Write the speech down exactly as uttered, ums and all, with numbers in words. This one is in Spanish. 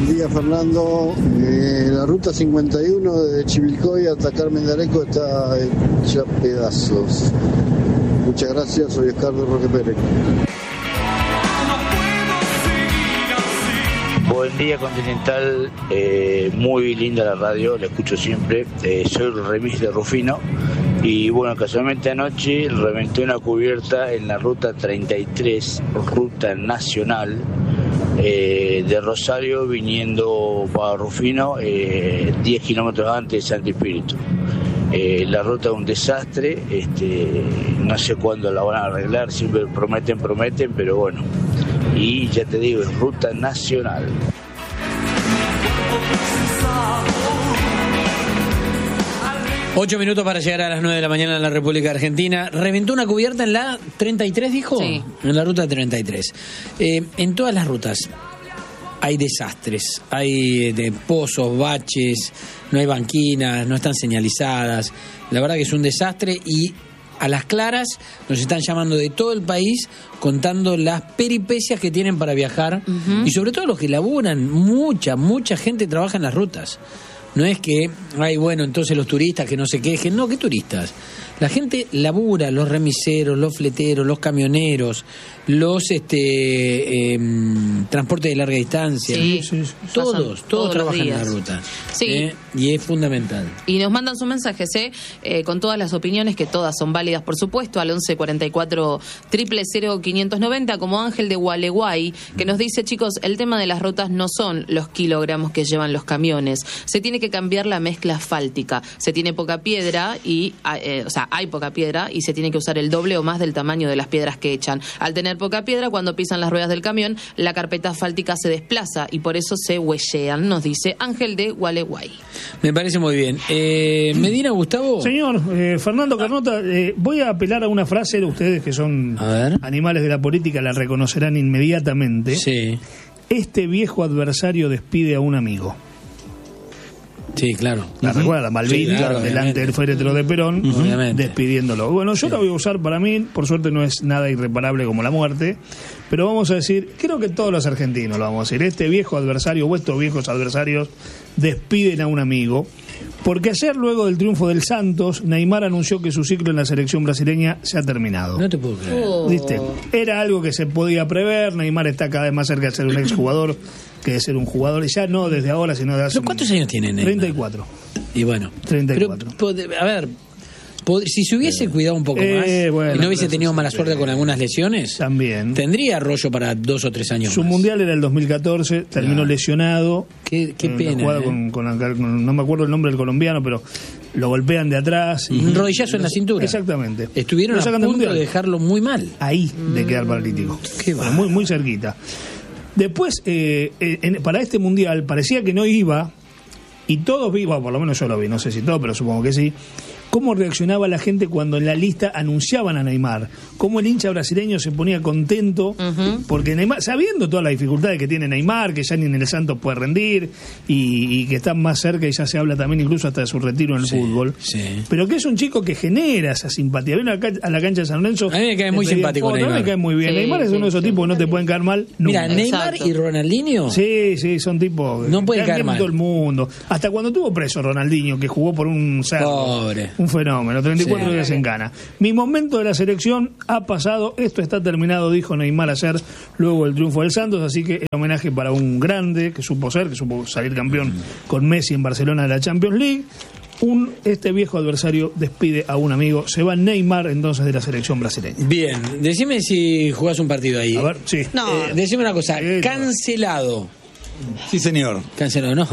Buen día, Fernando. Eh, la ruta cincuenta y uno de Chivilcoy hasta Carmen de Areco está hecha pedazos. Muchas gracias, soy Oscar de Roque Pérez. Buen día, Continental. Eh, muy linda la radio, la escucho siempre. Eh, soy el remis de Rufino. Y bueno, casualmente anoche reventé una cubierta en la ruta treinta y tres, ruta nacional, eh, de Rosario viniendo para Rufino, eh, diez kilómetros antes de Santo Espíritu. Eh, la ruta es un desastre, este, no sé cuándo la van a arreglar, siempre prometen, prometen, pero bueno. Y ya te digo, es ruta nacional. Ocho minutos para llegar a las nueve de la mañana en la República Argentina. Reventó una cubierta en la treinta y tres, dijo. Sí. En la ruta treinta y tres. Eh, en todas las rutas hay desastres. Hay de pozos, baches, no hay banquinas, no están señalizadas. La verdad que es un desastre y a las claras nos están llamando de todo el país contando las peripecias que tienen para viajar. Uh-huh. Y sobre todo los que laburan. Mucha, mucha gente trabaja en las rutas. No es que, ay, bueno, entonces los turistas que no se quejen. No, ¿qué turistas? La gente labura, los remiseros, los fleteros, los camioneros, los este eh, transportes de larga distancia. Sí, sí, sí. Todos, todos, todos trabajan en días. la ruta. Sí. ¿eh? Y es fundamental. Y nos mandan sus mensajes, ¿eh? Eh, con todas las opiniones, que todas son válidas, por supuesto, al once cuarenta y cuatro, cero cero cero, quinientos noventa, como Ángel de Gualeguay, que nos dice, chicos, el tema de las rutas no son los kilogramos que llevan los camiones. Se tiene que cambiar la mezcla asfáltica. Se tiene poca piedra y, eh, o sea, hay poca piedra y se tiene que usar el doble o más del tamaño de las piedras que echan. Al tener poca piedra, cuando pisan las ruedas del camión, la carpeta asfáltica se desplaza y por eso se huellean, nos dice Ángel de Gualeguay. Me parece muy bien. Eh, Medina, Gustavo. Señor, eh, Fernando Carnota, eh, voy a apelar a una frase de ustedes que son animales de la política, la reconocerán inmediatamente. Sí. Este viejo adversario despide a un amigo. Sí, claro. ¿La uh-huh. recuerda? Malvin, sí, claro, delante del féretro de Perón, uh-huh. despidiéndolo. Bueno, yo sí. la voy a usar para mí, por suerte no es nada irreparable como la muerte, pero vamos a decir, creo que todos los argentinos lo vamos a decir, este viejo adversario o estos viejos adversarios despiden a un amigo, porque ayer, luego del triunfo del Santos, Neymar anunció que su ciclo en la selección brasileña se ha terminado. No te puedo creer. Oh. ¿Viste? Era algo que se podía prever, Neymar está cada vez más cerca de ser un exjugador que de ser un jugador, y ya no desde ahora, sino de hace... ¿Cuántos años tiene Neymar? treinta y cuatro. Y bueno, treinta y cuatro. Pero, a ver, si se hubiese cuidado un poco eh, más bueno, y no hubiese tenido mala suerte con algunas lesiones, también tendría rollo para dos o tres años su más. Mundial era el dos mil catorce, terminó claro. lesionado. Qué, qué pena. Eh. Con, con, con, no me acuerdo el nombre del colombiano, pero lo golpean de atrás. Y, un rodillazo en la cintura. Exactamente. Estuvieron a punto de dejarlo muy mal. Ahí, de quedar paralítico. Qué bueno, muy, muy cerquita. Después, eh, en, para este Mundial, parecía que no iba, y todos vi, bueno, por lo menos yo lo vi, no sé si todo, pero supongo que sí, cómo reaccionaba la gente cuando en la lista anunciaban a Neymar, cómo el hincha brasileño se ponía contento, uh-huh. porque Neymar, sabiendo todas las dificultades que tiene Neymar, que ya ni en el Santos puede rendir, y, y que está más cerca, y ya se habla también incluso hasta de su retiro en el sí, fútbol, sí. pero que es un chico que genera esa simpatía. Viene a la cancha de San Lorenzo, a mí me cae muy simpático foto, Neymar. A mí me cae muy bien. Sí, Neymar es uno sí, de esos sí, tipos que no te pueden caer mal nunca. Mira, Neymar Exacto. y Ronaldinho. Sí, sí, son tipos no pueden caer mal. Todo el mundo. Hasta cuando tuvo preso Ronaldinho, que jugó por un cerro. Pobre. Un fenómeno. treinta y cuatro sí. días en Ghana. Mi momento de la selección ha pasado, esto está terminado, dijo Neymar ayer, luego del triunfo del Santos, así que el homenaje para un grande que supo ser, que supo salir campeón mm. con Messi en Barcelona de la Champions League. Un, este viejo adversario despide a un amigo. Se va Neymar entonces de la selección brasileña. Bien, decime si jugás un partido ahí. A ver, sí. No. Eh, decime una cosa, cancelado. Sí, señor. Cancelado, ¿no?